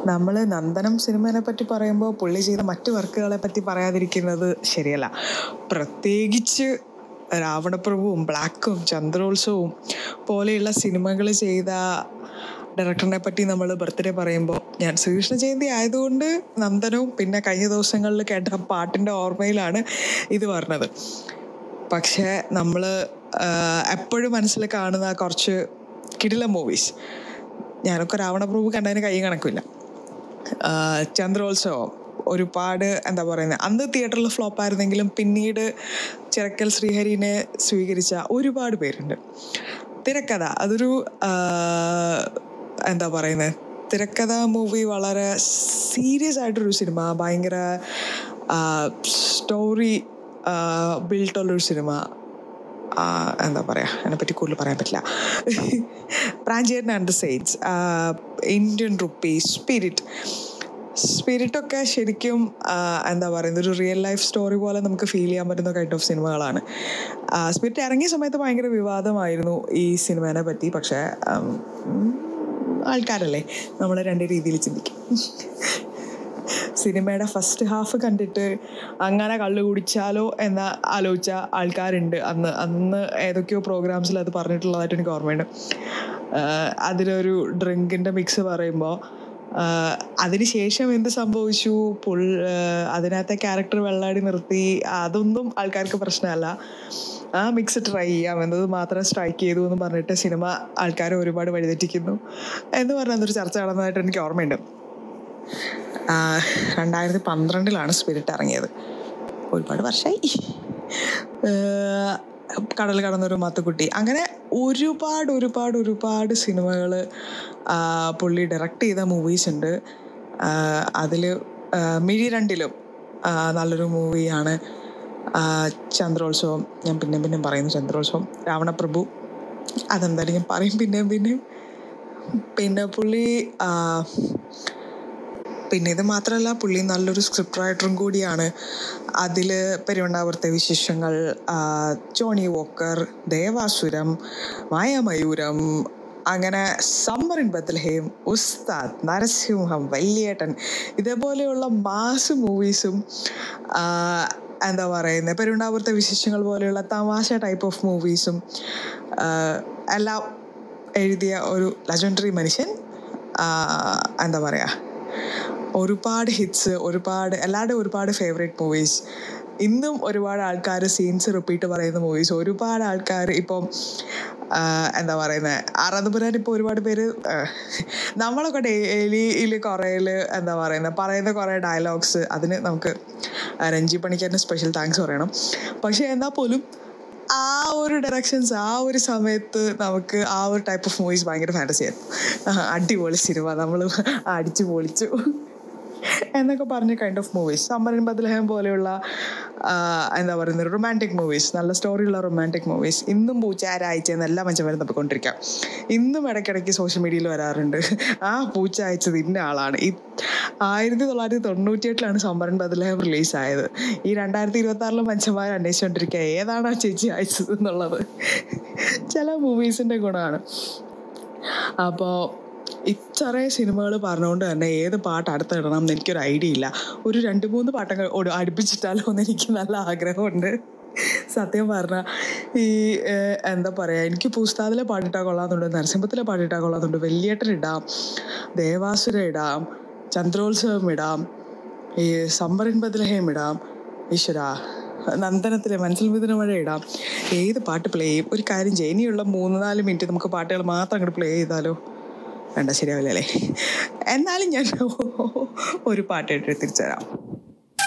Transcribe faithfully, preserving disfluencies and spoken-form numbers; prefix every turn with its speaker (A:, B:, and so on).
A: നമ്മൾ നന്ദനം സിനിമയെ പറ്റി പറയുമ്പോൾ പുള്ളി ചെയ്ത മറ്റു വർക്കുകളെ പറ്റി പറയാതിരിക്കുന്നത് ശരിയല്ല. പ്രത്യേകിച്ച് രാവണപ്രഭുവും ബ്ലാക്കും ചന്ദ്രോത്സവവും പോലെയുള്ള സിനിമകൾ ചെയ്ത ഡയറക്ടറിനെ പറ്റി നമ്മൾ ബർത്ത്ഡേ പറയുമ്പോൾ ഞാൻ ശ്രീകൃഷ്ണ ജയന്തി ആയതുകൊണ്ട് നന്ദനവും പിന്നെ കഴിഞ്ഞ ദിവസങ്ങളിൽ കേട്ട പാട്ടിൻ്റെ ഓർമ്മയിലാണ് ഇത് പറഞ്ഞത്. പക്ഷേ നമ്മൾ എപ്പോഴും മനസ്സിൽ കാണുന്ന കുറച്ച് കിടിലം മൂവീസ്, ഞാനൊക്കെ രാവണപ്രഭു കണ്ടതിന് കൈ കണക്കില്ല. ചന്ദ്രോത്സവം ഒരുപാട് എന്താ പറയുന്നത്, അന്ന് തിയേറ്ററിൽ ഫ്ലോപ്പായിരുന്നെങ്കിലും പിന്നീട് ചിറക്കൽ ശ്രീഹരിനെ സ്വീകരിച്ച ഒരുപാട് പേരുണ്ട്. തിരക്കഥ അതൊരു എന്താ പറയുന്നത്, തിരക്കഥ മൂവി വളരെ സീരിയസ് ആയിട്ടൊരു സിനിമ, ഭയങ്കര സ്റ്റോറി ബിൽട്ടുള്ളൊരു സിനിമ. എന്താ പറയുക, അതിനെപ്പറ്റി കൂടുതൽ പറയാൻ പറ്റില്ല. Pranchettan and the saints, Indian rupee, spirit സ്പിരിറ്റൊക്കെ ശരിക്കും എന്താ പറയുന്നത്, ഒരു റിയൽ ലൈഫ് സ്റ്റോറി പോലെ നമുക്ക് ഫീൽ ചെയ്യാൻ പറ്റുന്ന കൈൻഡ് ഓഫ് സിനിമകളാണ്. സ്പിരിറ്റ് ഇറങ്ങിയ സമയത്ത് ഭയങ്കര വിവാദമായിരുന്നു ഈ സിനിമേനെ പറ്റി. പക്ഷേ ആൾക്കാരല്ലേ, നമ്മൾ രണ്ട് രീതിയിൽ ചിന്തിക്കും. സിനിമയുടെ ഫസ്റ്റ് ഹാഫ് കണ്ടിട്ട് അങ്ങനെ കള്ളു കുടിച്ചാലോ എന്ന് ആലോചിച്ച ആൾക്കാരുണ്ട്. അന്ന് അന്ന് ഏതൊക്കെയോ പ്രോഗ്രാംസിൽ അത് പറഞ്ഞിട്ടുള്ളതായിട്ട് എനിക്ക് ഓർമ്മയുണ്ട്. അതിലൊരു ഡ്രിങ്കിൻ്റെ മിക്സ് പറയുമ്പോൾ അതിന് ശേഷം എന്ത് സംഭവിച്ചു, പുൾ അതിനകത്തെ ക്യാരക്ടർ വെള്ളാടി നിർത്തി, അതൊന്നും ആൾക്കാർക്ക് പ്രശ്നമല്ല. ആ മിക്സ് ട്രൈ ചെയ്യാം എന്നത് മാത്രം സ്ട്രൈക്ക് ചെയ്തു എന്ന് പറഞ്ഞിട്ട് സിനിമ ആൾക്കാരെ ഒരുപാട് വഴിതെറ്റിക്കുന്നു എന്ന് പറഞ്ഞ അതൊരു ചർച്ച നടന്നതായിട്ട് എനിക്ക് ഓർമ്മയുണ്ട്. രണ്ടായിരത്തി പന്ത്രണ്ടിലാണ് സ്പിരിറ്റ് ഇറങ്ങിയത്, ഒരുപാട് വർഷമായി. കടൽ കടന്നൊരു മാത്തുക്കുട്ടി, അങ്ങനെ ഒരുപാട് ഒരുപാട് ഒരുപാട് സിനിമകൾ പുള്ളി ഡയറക്റ്റ് ചെയ്ത മൂവീസ് ഉണ്ട്. അതിൽ മിഴി രണ്ടിലും നല്ലൊരു മൂവിയാണ് ചന്ദ്രോത്സവം. ഞാൻ പിന്നെ പിന്നെ പറയുന്നു ചന്ദ്രോത്സവം. രാവണപ്രഭു അതെന്തായാലും ഞാൻ പറയും പിന്നെയും പിന്നെയും. പിന്നെ പുള്ളി പിന്നെ ഇത് മാത്രമല്ല, പുള്ളി നല്ലൊരു സ്ക്രിപ്റ്റ് റൈറ്ററും കൂടിയാണ്. അതിൽ പെരുവണ്ണാപുരത്തെ വിശേഷങ്ങൾ, ജോണി വോക്കർ, ദേവാസുരം, മായാമയൂരം, അങ്ങനെ സമ്മർ ഇൻ ബത്ലഹേം, ഉസ്താദ്, നരസിംഹം, വല്യേട്ടൻ, ഇതേപോലെയുള്ള മാസ് മൂവീസും എന്താ പറയുന്നത് പെരുവണ്ണാപുരത്തെ വിശേഷങ്ങൾ പോലെയുള്ള തമാശ ടൈപ്പ് ഓഫ് മൂവീസും എല്ലാം എഴുതിയ ഒരു ലെജൻഡറി മനുഷ്യൻ. എന്താ പറയുക, ഒരുപാട് ഹിറ്റ്സ്, ഒരുപാട് എല്ലാവരുടെയും ഒരുപാട് ഫേവറേറ്റ് മൂവീസ്, ഇന്നും ഒരുപാട് ആൾക്കാർ സീൻസ് റിപ്പീറ്റ് പറയുന്ന മൂവീസ്. ഒരുപാട് ആൾക്കാർ ഇപ്പം എന്താ പറയുന്നത് ആറാധപുരാൻ ഇപ്പോൾ ഒരുപാട് പേര് നമ്മളൊക്കെ ഡെയിലിയിൽ കുറേയിൽ എന്താ പറയുന്നത് പറയുന്ന കുറേ ഡയലോഗ്സ്, അതിന് നമുക്ക് രഞ്ജി പണിക്കറിന് സ്പെഷ്യൽ താങ്ക്സ് പറയണം. പക്ഷേ എന്നാൽ പോലും ആ ഒരു ഡയറക്ഷൻസ് ആ ഒരു സമയത്ത് നമുക്ക് ആ ഒരു ടൈപ്പ് ഓഫ് മൂവീസ് ഭയങ്കര ഫാൻറ്റസി ആയിരുന്നു. അടിപൊളി സിനിമ, നമ്മൾ അടിച്ചു പൊളിച്ചു എന്നൊക്കെ പറഞ്ഞ kind of movies. Summer in Bethlehem പോലെയുള്ള എന്താ പറയുന്നത് റൊമാൻറ്റിക് മൂവീസ്, നല്ല സ്റ്റോറിയുള്ള റൊമാൻറ്റിക് മൂവീസ് ഇന്നും പൂച്ച ആരാഴ്ചയെന്ന് എല്ലാ മനുഷ്യന്മാരും തപ്പിക്കൊണ്ടിരിക്കാം. ഇന്നും ഇടയ്ക്കിടയ്ക്ക് സോഷ്യൽ മീഡിയയിൽ വരാറുണ്ട്, ആ പൂച്ച അയച്ചത് ഇന്ന ആളാണ്. ഈ ആയിരത്തി തൊള്ളായിരത്തി തൊണ്ണൂറ്റി എട്ടിലാണ് സമ്മർ ഇൻ ബത്ലഹേം റിലീസായത്. ഈ രണ്ടായിരത്തി ഇരുപത്തി ആറിലും മനുഷ്യന്മാർ അന്വേഷിച്ചുകൊണ്ടിരിക്കുക ഏതാണ് ആ ചേച്ചി അയച്ചത് എന്നുള്ളത്. ചില മൂവീസിൻ്റെ ഗുണമാണ്. അപ്പോൾ ഇത്രയും സിനിമകൾ പറഞ്ഞുകൊണ്ട് തന്നെ ഏത് പാട്ട് അടുത്തിടണം എന്ന് എനിക്കൊരു ഐഡിയ ഇല്ല. ഒരു രണ്ട് മൂന്ന് പാട്ടൊക്കെ അടുപ്പിച്ചിട്ടാലോ എന്ന് എനിക്ക് നല്ല ആഗ്രഹമുണ്ട്. സത്യം പറഞ്ഞാൽ ഈ എന്താ പറയുക, എനിക്ക് പൂസ്താദിലെ പാട്ടിട്ടാൽ കൊള്ളാമെന്നുണ്ട്, നരസിംഹത്തിലെ പാട്ടിട്ടാൽ കൊള്ളാമെന്നുണ്ട്, വല്യേട്ടൻ ഇടാം, ദേവാസുരം ഇടാം, ചന്ദ്രോത്സവം ഇടാം, ഈ സമ്മർ ഇൻ ബത്ലഹേം ഇടാം, ഈശ്വര നന്ദനത്തിലെ മനസ്സിൽ മിഥുന മഴ ഇടാം. ഏത് പാട്ട് പ്ലേ ചെയ്യും? ഒരു കാര്യം ചെയ്യും, ഇനിയുള്ള മൂന്ന് നാല് മിനിറ്റ് നമുക്ക് പാട്ടുകൾ മാത്രം അങ്ങോട്ട് പ്ലേ ചെയ്താലോ? വേണ്ട, ശരിയാവില്ലല്ലേ? എന്നാലും ഞാൻ ഒരു പാട്ട് ഇട്ട് തിരിച്ചുതരാം.